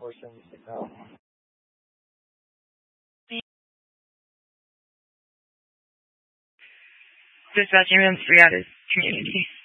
476 now. Dispatching room 3 out of community.